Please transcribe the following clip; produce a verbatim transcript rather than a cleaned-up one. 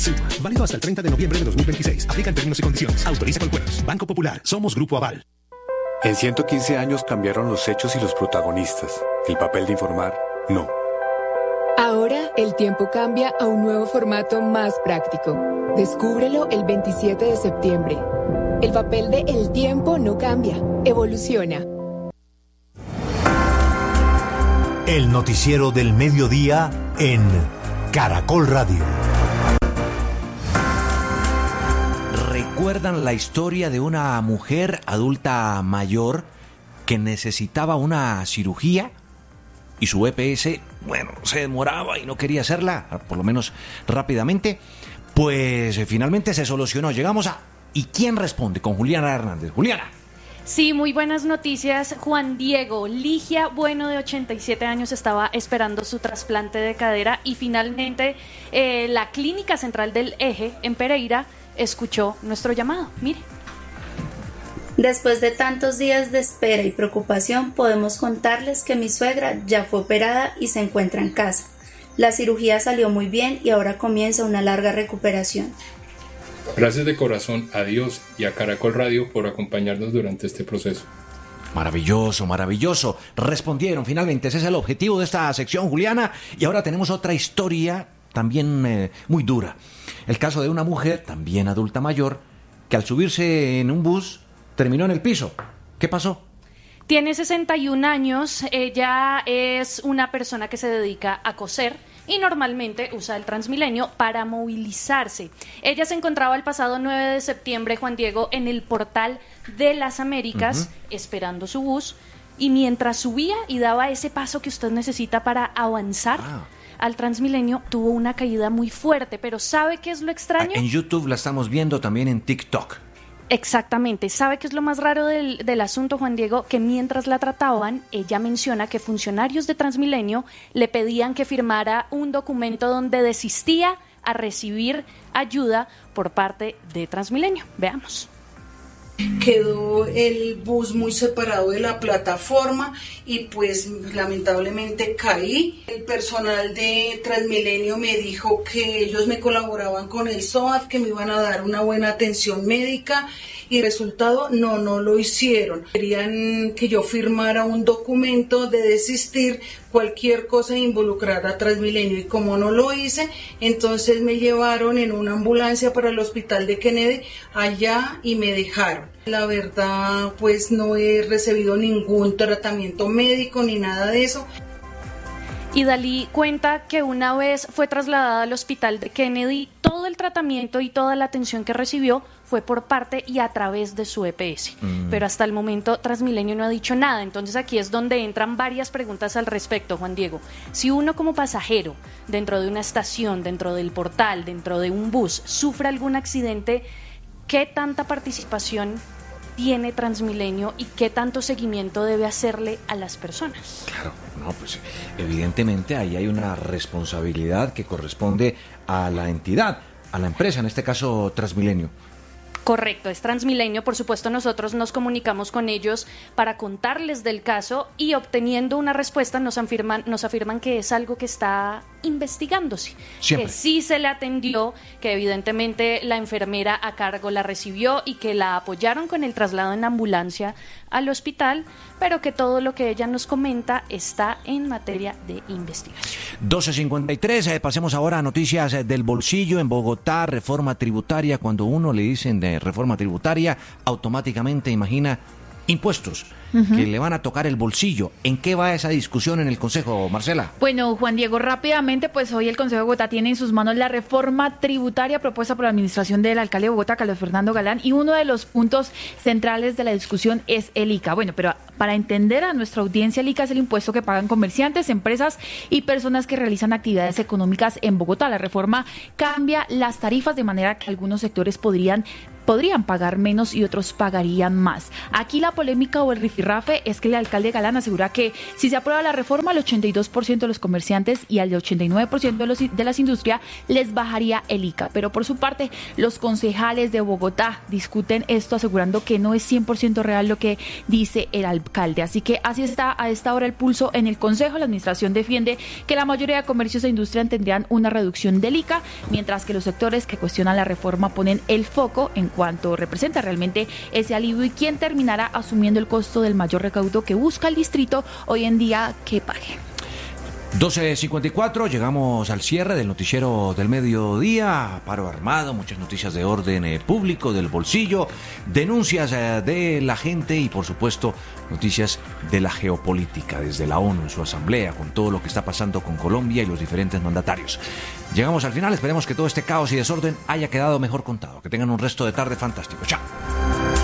Suma. Válido hasta el treinta de noviembre de dos mil veintiséis. Aplican términos y condiciones. Autoriza con juegos. Banco Popular. Somos Grupo Aval. En ciento quince años cambiaron los hechos y los protagonistas. El papel de informar, no. Ahora el tiempo cambia a un nuevo formato más práctico. Descúbrelo el veintisiete de septiembre. El papel de El Tiempo no cambia, evoluciona. El noticiero del mediodía en Caracol Radio. ¿Recuerdan la historia de una mujer adulta mayor que necesitaba una cirugía y su E P S, bueno, se demoraba y no quería hacerla, por lo menos rápidamente? Pues finalmente se solucionó. Llegamos a... ¿Y quién responde? Con Juliana Hernández. Juliana. Sí, muy buenas noticias. Juan Diego Ligia Bueno, de ochenta y siete años, estaba esperando su trasplante de cadera y finalmente eh, la Clínica Central del Eje en Pereira escuchó nuestro llamado. Mire. Después de tantos días de espera y preocupación, podemos contarles que mi suegra ya fue operada y se encuentra en casa. La cirugía salió muy bien y ahora comienza una larga recuperación. Gracias de corazón a Dios y a Caracol Radio por acompañarnos durante este proceso. Maravilloso, maravilloso. Respondieron finalmente. Ese es el objetivo de esta sección, Juliana. Y ahora tenemos otra historia también eh, muy dura. El caso de una mujer, también adulta mayor, que al subirse en un bus terminó en el piso. ¿Qué pasó? Tiene sesenta y un años. Ella es una persona que se dedica a coser y normalmente usa el Transmilenio para movilizarse. Ella se encontraba el pasado nueve de septiembre, Juan Diego, en el Portal de las Américas, uh-huh. esperando su bus, y mientras subía y daba ese paso que usted necesita para avanzar ah. al Transmilenio, tuvo una caída muy fuerte. Pero ¿sabe qué es lo extraño? En YouTube la estamos viendo, también en TikTok. Exactamente. ¿Sabe qué es lo más raro del, del asunto, Juan Diego? Que mientras la trataban, ella menciona que funcionarios de Transmilenio le pedían que firmara un documento donde desistía a recibir ayuda por parte de Transmilenio. Veamos. Quedó el bus muy separado de la plataforma y pues lamentablemente caí. El personal de Transmilenio me dijo que ellos me colaboraban con el SOAT, que me iban a dar una buena atención médica, y resultado no, no lo hicieron. Querían que yo firmara un documento de desistir cualquier cosa involucrada a Transmilenio, y como no lo hice, entonces me llevaron en una ambulancia para el hospital de Kennedy allá y me dejaron. La verdad, pues no he recibido ningún tratamiento médico ni nada de eso. Y Dalí cuenta que una vez fue trasladada al hospital de Kennedy, todo el tratamiento y toda la atención que recibió fue por parte y a través de su E P S. Mm. Pero hasta el momento Transmilenio no ha dicho nada. Entonces aquí es donde entran varias preguntas al respecto, Juan Diego. Si uno como pasajero, dentro de una estación, dentro del portal, dentro de un bus, sufre algún accidente, ¿qué tanta participación tiene Transmilenio y qué tanto seguimiento debe hacerle a las personas? Claro, no, pues evidentemente ahí hay una responsabilidad que corresponde a la entidad, a la empresa, en este caso Transmilenio. Correcto, es Transmilenio. Por supuesto, nosotros nos comunicamos con ellos para contarles del caso y, obteniendo una respuesta, nos afirman, nos afirman que es algo que está investigándose. Siempre. Que sí se le atendió, que evidentemente la enfermera a cargo la recibió y que la apoyaron con el traslado en ambulancia al hospital, pero que todo lo que ella nos comenta está en materia de investigación. doce cincuenta y tres, eh, pasemos ahora a noticias eh, del bolsillo. En Bogotá, reforma tributaria. Cuando uno le dicen de reforma tributaria, automáticamente imagina impuestos uh-huh. que le van a tocar el bolsillo. ¿En qué va esa discusión en el Consejo, Marcela? Bueno, Juan Diego, rápidamente, pues hoy el Consejo de Bogotá tiene en sus manos la reforma tributaria propuesta por la administración del alcalde de Bogotá, Carlos Fernando Galán, y uno de los puntos centrales de la discusión es el I C A. Bueno, pero para entender a nuestra audiencia, el I C A es el impuesto que pagan comerciantes, empresas y personas que realizan actividades económicas en Bogotá. La reforma cambia las tarifas de manera que algunos sectores podrían podrían pagar menos y otros pagarían más. Aquí la polémica o el rifirrafe es que el alcalde Galán asegura que si se aprueba la reforma, al ochenta y dos por ciento de los comerciantes y al ochenta y nueve por ciento de, los, de las industrias les bajaría el I C A. Pero por su parte, los concejales de Bogotá discuten esto asegurando que no es cien por ciento real lo que dice el alcalde. Así que así está a esta hora el pulso en el Consejo. La administración defiende que la mayoría de comercios e industria tendrían una reducción del I C A, mientras que los sectores que cuestionan la reforma ponen el foco en cuanto representa realmente ese alivio y quién terminará asumiendo el costo del mayor recaudo que busca el distrito hoy en día que pague. doce cincuenta y cuatro, llegamos al cierre del noticiero del mediodía. Paro armado, muchas noticias de orden eh, público, del bolsillo, denuncias eh, de la gente y por supuesto noticias de la geopolítica desde la ONU en su asamblea con todo lo que está pasando con Colombia y los diferentes mandatarios. Llegamos al final, esperemos que todo este caos y desorden haya quedado mejor contado. Que tengan un resto de tarde fantástico. Chao.